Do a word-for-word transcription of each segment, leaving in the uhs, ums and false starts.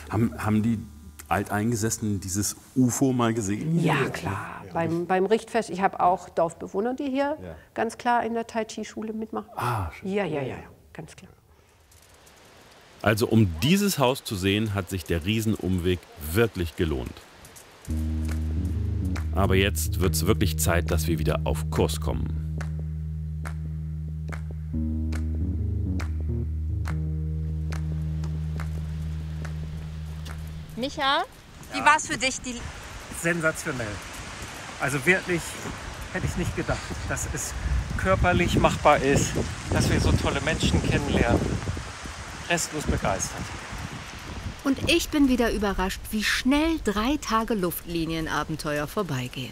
Haben, haben die Alteingesessenen dieses U F O mal gesehen? Ja, klar. Ja. Beim, beim Richtfest, ich habe auch Dorfbewohner, die hier ja. ganz klar in der Tai Chi-Schule mitmachen. Ah, schön. Ja, ja, ja, ganz klar. Also um dieses Haus zu sehen, hat sich der Riesenumweg wirklich gelohnt. Aber jetzt wird es wirklich Zeit, dass wir wieder auf Kurs kommen. Micha, wie war es für dich? Die Sensationell. Also wirklich hätte ich nicht gedacht, dass es körperlich machbar ist, dass wir so tolle Menschen kennenlernen. Restlos begeistert. Und ich bin wieder überrascht, wie schnell drei Tage Luftlinienabenteuer vorbeigehen.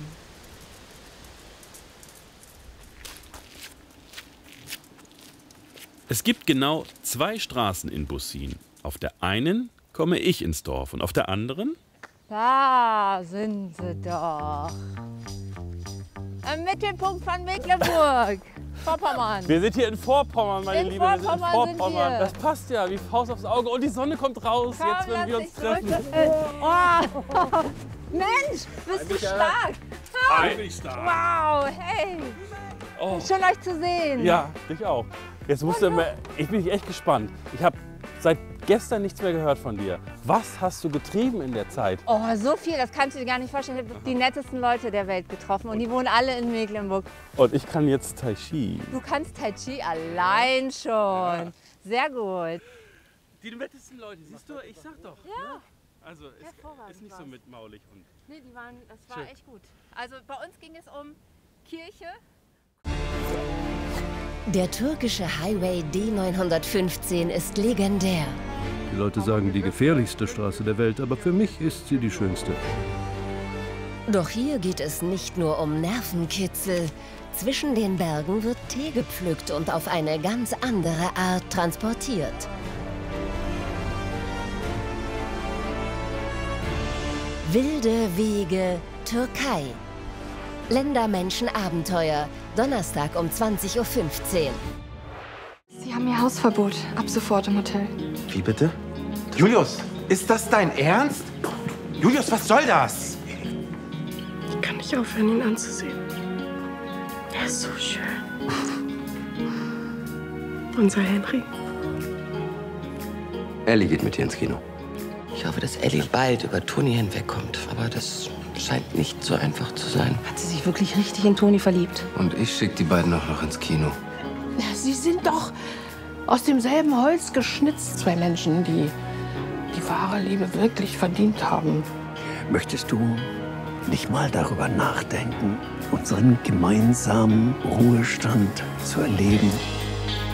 Es gibt genau zwei Straßen in Bussin. Auf der einen komme ich ins Dorf und auf der anderen? Da sind sie doch. Im Mittelpunkt von Mecklenburg. Vorpommern. Wir sind hier in Vorpommern, meine in Liebe. Wir sind in Vorpommern Vorpommern. sind wir. Das passt ja wie Faust aufs Auge. Und die Sonne kommt raus, Komm, jetzt, wenn wir uns treffen. Oh. Mensch, bist du stark. Eigentlich stark. Wow, hey. Oh. Schön, euch zu sehen. Ja, dich auch. Jetzt musst du mal, ich bin echt gespannt. Ich habe seit gestern nichts mehr gehört von dir. Was hast du getrieben in der Zeit? Oh, so viel, das kannst du dir gar nicht vorstellen. Ich habe die nettesten Leute der Welt getroffen und die wohnen alle in Mecklenburg. Und ich kann jetzt Tai Chi. Du kannst Tai Chi allein schon. Ja. Sehr gut. Die nettesten Leute, siehst du, ich sag doch. Ja. Also es ist nicht so mitmaulig. Und nee, die waren, das war schön. Echt gut. Also bei uns ging es um Kirche. Der türkische Highway D neunhundertfünfzehn ist legendär. Die Leute sagen, die gefährlichste Straße der Welt, aber für mich ist sie die schönste. Doch hier geht es nicht nur um Nervenkitzel. Zwischen den Bergen wird Tee gepflückt und auf eine ganz andere Art transportiert. Wilde Wege, Türkei. Ländermenschen-Abenteuer, Donnerstag um zwanzig Uhr fünfzehn. Sie haben Ihr Hausverbot. Ab sofort im Hotel. Wie bitte? Julius, ist das dein Ernst? Julius, was soll das? Ich kann nicht aufhören, ihn anzusehen. Er ist so schön. Unser Henry. Ellie geht mit dir ins Kino. Ich hoffe, dass Ellie bald über Toni hinwegkommt. Aber das scheint nicht so einfach zu sein. Hat sie sich wirklich richtig in Toni verliebt? Und ich schicke die beiden auch noch ins Kino. Sie sind doch aus demselben Holz geschnitzt. Zwei Menschen, die die wahre Liebe wirklich verdient haben. Möchtest du nicht mal darüber nachdenken, unseren gemeinsamen Ruhestand zu erleben?